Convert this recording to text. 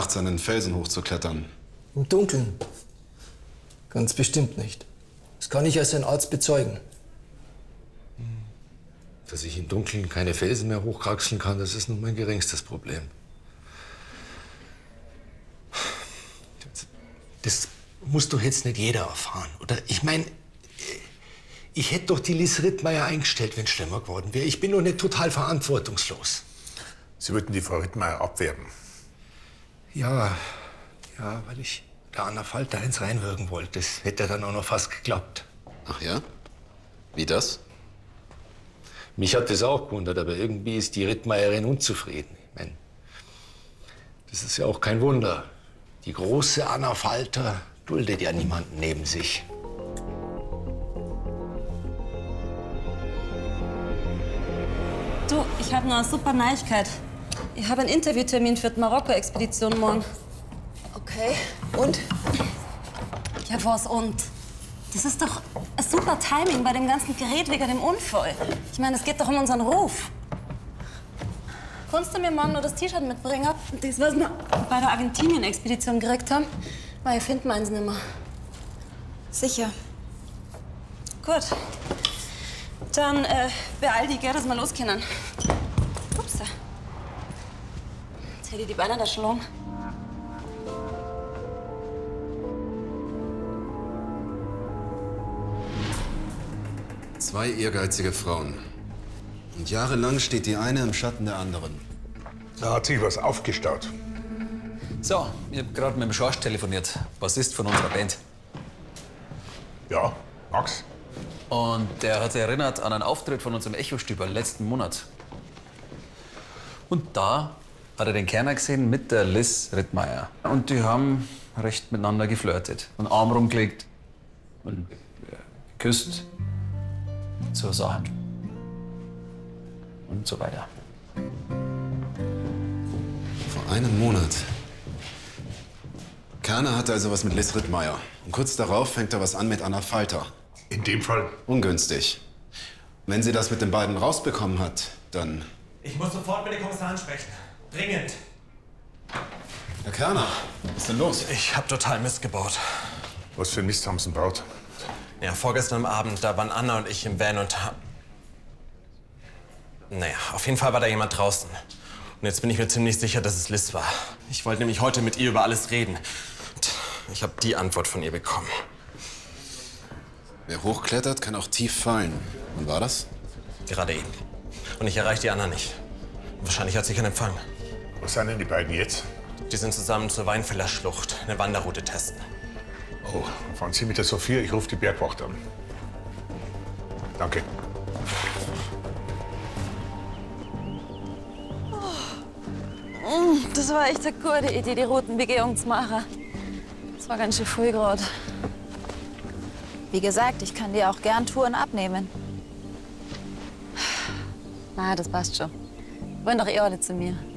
nachts an den Felsen hochzuklettern. Im Dunkeln? Ganz bestimmt nicht. Das kann ich als ein Arzt bezeugen. Dass ich im Dunkeln keine Felsen mehr hochkraxeln kann, das ist nun mein geringstes Problem. Das muss doch jetzt nicht jeder erfahren, oder? Ich meine, ich hätte doch die Liz Rittmeier eingestellt, wenn es schlimmer geworden wäre. Ich bin doch nicht total verantwortungslos. Sie würden die Frau Rittmeier abwerben? Ja, weil ich der Anna Falter eins reinwirken wollte. Das hätte dann auch noch fast geklappt. Ach ja? Wie das? Mich hat das auch gewundert, aber irgendwie ist die Rittmeierin unzufrieden. Ich mein, das ist ja auch kein Wunder. Die große Anna Falter duldet ja niemanden neben sich. Du, ich habe noch eine super Neuigkeit. Ich habe einen Interviewtermin für die Marokko-Expedition morgen. Okay, und? Ja, was und? Das ist doch ein super Timing bei dem ganzen Gerät wegen dem Unfall. Ich meine, es geht doch um unseren Ruf. Kannst du mir morgen noch das T-Shirt mitbringen? Das, was wir bei der Argentinien-Expedition gekriegt haben? Weil ich finde meins nicht mehr. Sicher. Gut. Dann beeil dich, gell, dass wir los können. Ups. Jetzt hätte ich die Beine da schon um. Zwei ehrgeizige Frauen. Und jahrelang steht die eine im Schatten der anderen. Da hat sich was aufgestaut. So, ich hab gerade mit dem Schorsch telefoniert. Bassist von unserer Band. Ja, Max? Und der hat sich erinnert an einen Auftritt von unserem Echostüber letzten Monat. Und da hat er den Kerner gesehen mit der Liz Rittmeier. Und die haben recht miteinander geflirtet. Einen Arm rumgelegt und geküsst. So Sachen. Und so weiter. Vor einem Monat. Kerner hatte also was mit Liz Rittmeier. Und kurz darauf fängt er was an mit Anna Falter. In dem Fall? Ungünstig. Wenn sie das mit den beiden rausbekommen hat, dann... Ich muss sofort mit den Kommissaren sprechen. Dringend. Herr Kerner, was ist denn los? Ich habe total Mist gebaut. Was für ein Mist haben Sie gebaut? Ja, vorgestern Abend, da waren Anna und ich im Van und naja, auf jeden Fall war da jemand draußen. Und jetzt bin ich mir ziemlich sicher, dass es Liz war. Ich wollte nämlich heute mit ihr über alles reden. Und ich habe die Antwort von ihr bekommen. Wer hochklettert, kann auch tief fallen. Wann war das? Gerade eben. Und ich erreiche die Anna nicht. Wahrscheinlich hat sie keinen Empfang. Was sind denn die beiden jetzt? Die sind zusammen zur Weinfeller Schlucht, eine Wanderroute testen. Oh, fahren Sie mit der Sophia, ich rufe die Bergwacht an. Danke. Das war echt eine gute Idee, die Routenbegehung zu machen. Das war ganz schön früh gerade. Wie gesagt, ich kann dir auch gern Touren abnehmen. Na, das passt schon. Wollen doch eh alle zu mir.